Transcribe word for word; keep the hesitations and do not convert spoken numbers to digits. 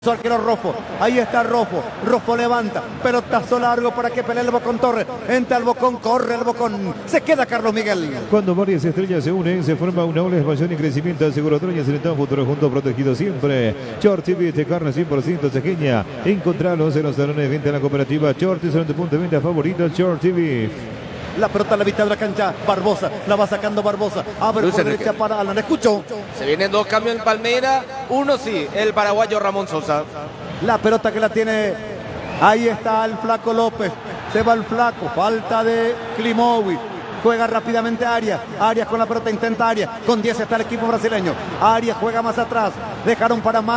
Su arquero Rofo, ahí está Rofo, Rofo levanta, pelotazo largo para que pelee el Bocón Torres, entra el Bocón, corre el Bocón, se queda Carlos Miguel. Cuando varias estrellas se unen, se forma una ola de expansión y crecimiento. Aseguro Troña, Seletón, futuro junto, protegido siempre. Short T V de carne cien por ciento cejeña. Encontralos en los salones de venta de la cooperativa Short, es tu punto de venta favorito, Short T V. La pelota a la mitad de la cancha, Barbosa, la va sacando Barbosa, abre por derecha para Alan, escucho. Se vienen dos cambios en Palmera, uno sí, el paraguayo Ramón Sosa. La pelota que la tiene, ahí está el Flaco López, se va el Flaco, falta de Klimovic. Juega rápidamente Arias, Arias con la pelota intenta Arias, con diez está el equipo brasileño, Arias juega más atrás, dejaron para más.